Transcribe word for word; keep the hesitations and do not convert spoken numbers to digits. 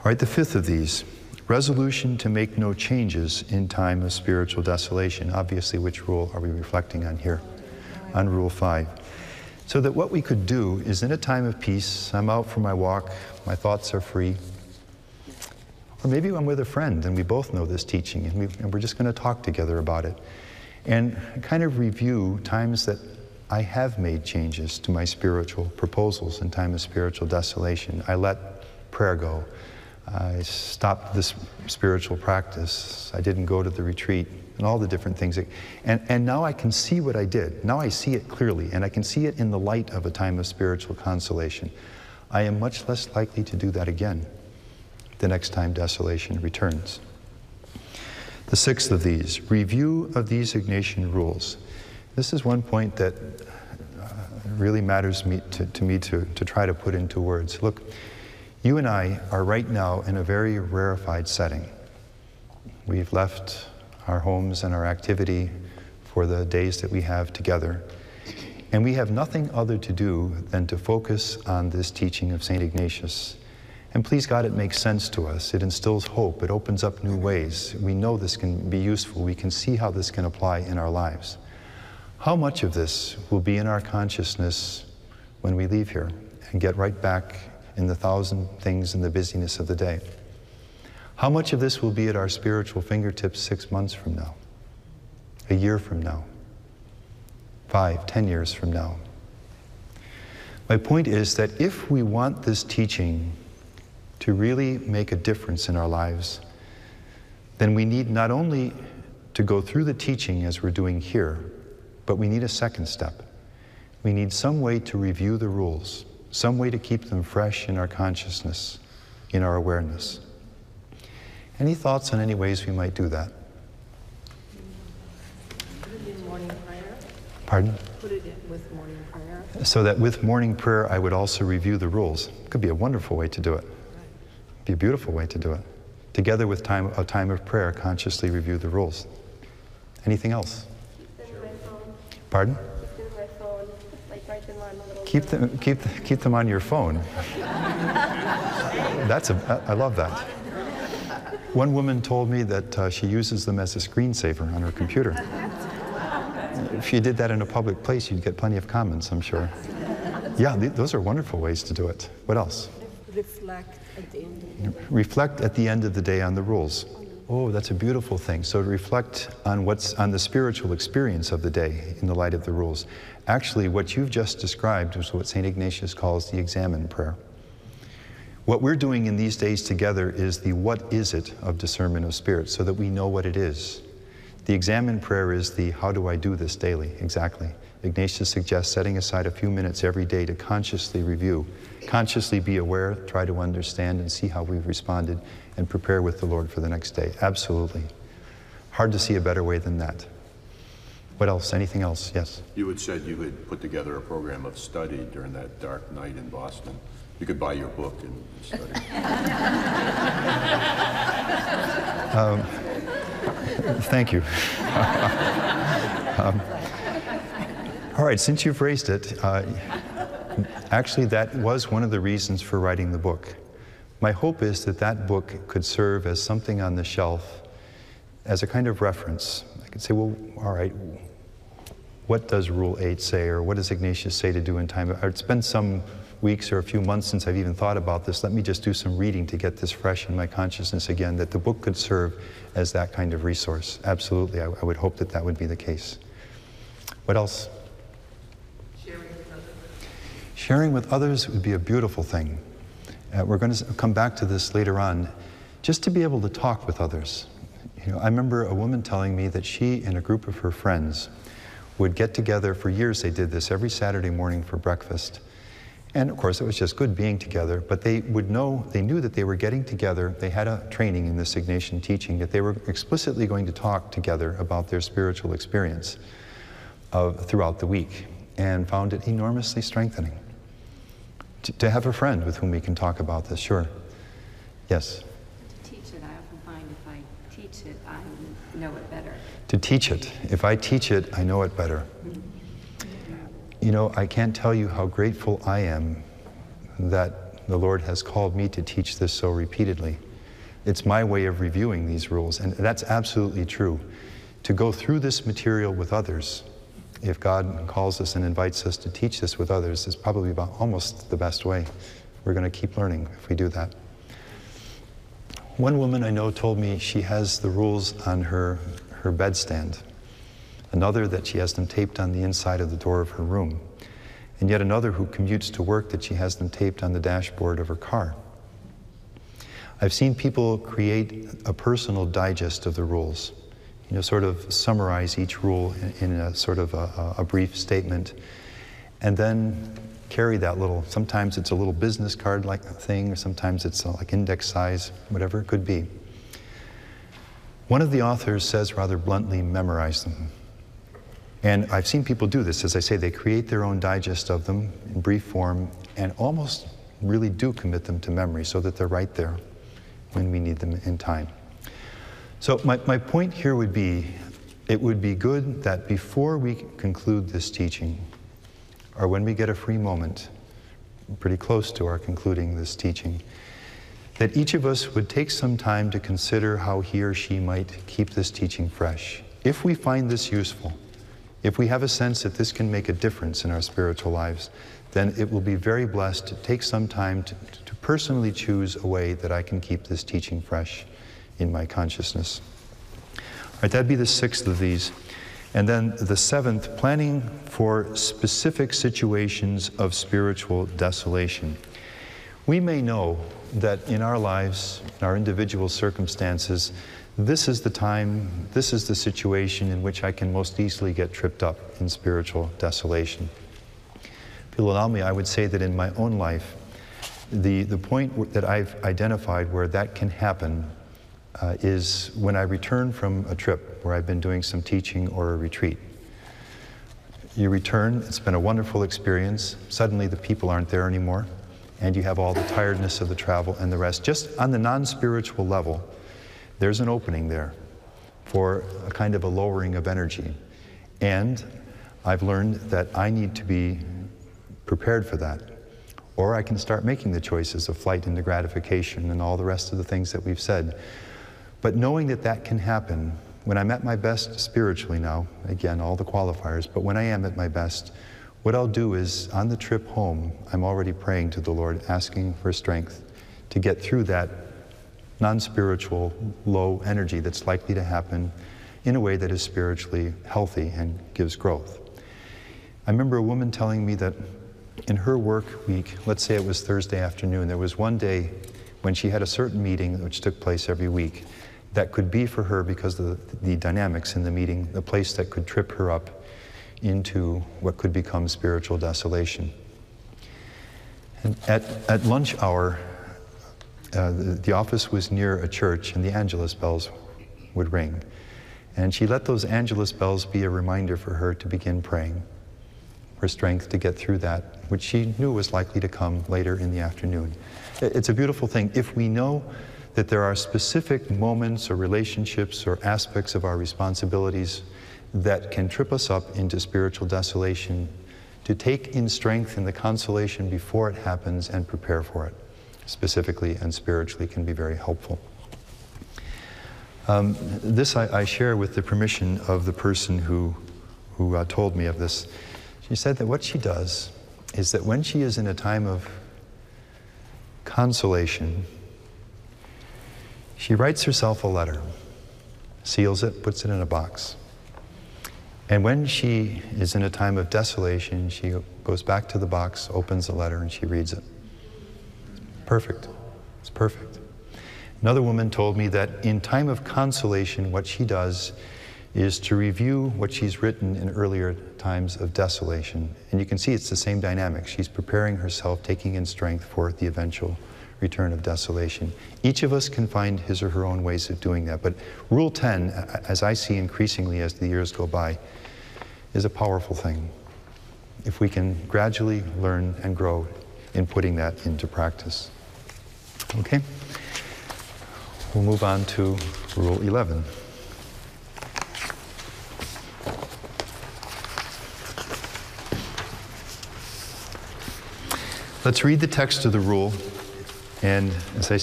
right, the fifth of these, resolution to make no changes in time of spiritual desolation. Obviously, which rule are we reflecting on here? On rule five. So that what we could do is, in a time of peace, I'm out for my walk, my thoughts are free, or maybe I'm with a friend and we both know this teaching and, we, and we're just going to talk together about it, and kind of review times that I have made changes to my spiritual proposals in time of spiritual desolation. I let prayer go. I stopped this spiritual practice. I didn't go to the retreat, and all the different things. And, and now I can see what I did. Now I see it clearly, and I can see it in the light of a time of spiritual consolation. I am much less likely to do that again the next time desolation returns. The sixth of these, review of these Ignatian rules. This is one point that uh, really matters me, to, to me to, to try to put into words. Look, you and I are right now in a very rarefied setting. We've left our homes and our activity for the days that we have together, and we have nothing other to do than to focus on this teaching of Saint Ignatius. And please God, it makes sense to us. It instills hope. It opens up new ways. We know this can be useful. We can see how this can apply in our lives. How much of this will be in our consciousness when we leave here and get right back in the thousand things in the busyness of the day? How much of this will be at our spiritual fingertips six months from now, a year from now, five, ten years from now? My point is that if we want this teaching to really make a difference in our lives, then we need not only to go through the teaching as we're doing here, but we need a second step. We need some way to review the rules, some way to keep them fresh in our consciousness, in our awareness. Any thoughts on any ways we might do that? Put it in morning prayer. Pardon? Put it in with morning prayer. So that with morning prayer, I would also review the rules. Could be a wonderful way to do it. Be a beautiful way to do it. Together with time, a time of prayer, consciously review the rules. Anything else? Keep them in my phone. Pardon? Keep them in my phone. Like write them on a little. Keep them, keep, keep them on your phone. That's a, I love that. One woman told me that uh, she uses them as a screensaver on her computer. If you did that in a public place, you'd get plenty of comments, I'm sure. Yeah, th those are wonderful ways to do it. What else? Reflect at the end of the day. Reflect at the end of the day on the rules. Oh, that's a beautiful thing. So reflect on what's on the spiritual experience of the day in the light of the rules. Actually, what you've just described is what Saint Ignatius calls the examen prayer. What we're doing in these days together is the what is it of discernment of spirit, so that we know what it is. The examen prayer is the how do I do this daily, exactly. Ignatius suggests setting aside a few minutes every day to consciously review, consciously be aware, try to understand and see how we've responded, and prepare with the Lord for the next day. Absolutely. Hard to see a better way than that. What else? Anything else? Yes? You had said you had put together a program of study during that dark night in Boston. You could buy your book and study. um, thank you. um, all right, since you've raised it, uh, actually that was one of the reasons for writing the book. My hope is that that book could serve as something on the shelf, as a kind of reference. I could say, well, all right, what does Rule eight say, or what does Ignatius say to do in time? It's been some weeks or a few months since I've even thought about this. Let me just do some reading to get this fresh in my consciousness again, that the book could serve as that kind of resource. Absolutely, I, I would hope that that would be the case. What else? Sharing with others. Sharing with others would be a beautiful thing. Uh, we're going to come back to this later on. Just to be able to talk with others. You know, I remember a woman telling me that she and a group of her friends would get together, for years they did this, every Saturday morning for breakfast. And of course, it was just good being together, but they would know, they knew that they were getting together, they had a training in this Ignatian teaching, that they were explicitly going to talk together about their spiritual experience of, throughout the week, and found it enormously strengthening. To, to have a friend with whom we can talk about this, sure. Yes? To teach it, I often find if I teach it, I know it better. To teach it. If I teach it, I know it better. You know, I can't tell you how grateful I am that the Lord has called me to teach this so repeatedly. It's my way of reviewing these rules, and that's absolutely true. To go through this material with others, if God calls us and invites us to teach this with others, is probably about almost the best way. We're going to keep learning if we do that. One woman I know told me she has the rules on her, her bedstand. Another that she has them taped on the inside of the door of her room. And yet another who commutes to work that she has them taped on the dashboard of her car. I've seen people create a personal digest of the rules. You know, sort of summarize each rule in, in a sort of a, a brief statement, and then carry that little, sometimes it's a little business card-like thing, or sometimes it's like index size, whatever it could be. One of the authors says rather bluntly, memorize them. And I've seen people do this. As I say, they create their own digest of them in brief form and almost really do commit them to memory so that they're right there when we need them in time. So my, my point here would be, it would be good that before we conclude this teaching, or when we get a free moment, pretty close to our concluding this teaching, that each of us would take some time to consider how he or she might keep this teaching fresh. If we find this useful, if we have a sense that this can make a difference in our spiritual lives, then it will be very blessed to take some time to, to personally choose a way that I can keep this teaching fresh in my consciousness. All right, that'd be the sixth of these. And then the seventh, planning for specific situations of spiritual desolation. We may know that in our lives, in our individual circumstances, this is the time, this is the situation in which I can most easily get tripped up in spiritual desolation. If you'll allow me, I would say that in my own life, the, the point that I've identified where that can happen uh, is when I return from a trip where I've been doing some teaching or a retreat. You return, it's been a wonderful experience, suddenly the people aren't there anymore, and you have all the tiredness of the travel and the rest. Just on the non-spiritual level, there's an opening there for a kind of a lowering of energy. And I've learned that I need to be prepared for that. Or I can start making the choices of flight into gratification and all the rest of the things that we've said. But knowing that that can happen, when I'm at my best spiritually now, again, all the qualifiers, but when I am at my best, what I'll do is, on the trip home, I'm already praying to the Lord, asking for strength to get through that non-spiritual low energy that's likely to happen in a way that is spiritually healthy and gives growth. I remember a woman telling me that in her work week, let's say it was Thursday afternoon, there was one day when she had a certain meeting which took place every week that could be for her, because of the, the dynamics in the meeting, the place that could trip her up into what could become spiritual desolation. And at, at lunch hour, uh, the, the office was near a church and the Angelus bells would ring. And she let those Angelus bells be a reminder for her to begin praying for strength to get through that, which she knew was likely to come later in the afternoon. It's a beautiful thing. If we know that there are specific moments or relationships or aspects of our responsibilities that can trip us up into spiritual desolation, to take in strength in the consolation before it happens and prepare for it, specifically and spiritually, can be very helpful. Um, this I, I share with the permission of the person who, who uh, told me of this. She said that what she does is that when she is in a time of consolation, she writes herself a letter, seals it, puts it in a box. And when she is in a time of desolation, she goes back to the box, opens the letter, and she reads it. Perfect. It's perfect. Another woman told me that in time of consolation, what she does is to review what she's written in earlier times of desolation. And you can see it's the same dynamic. She's preparing herself, taking in strength for the eventual return of desolation. Each of us can find his or her own ways of doing that. But Rule ten, as I see increasingly as the years go by, is a powerful thing if we can gradually learn and grow in putting that into practice. Okay? We'll move on to Rule eleven. Let's read the text of the rule And as I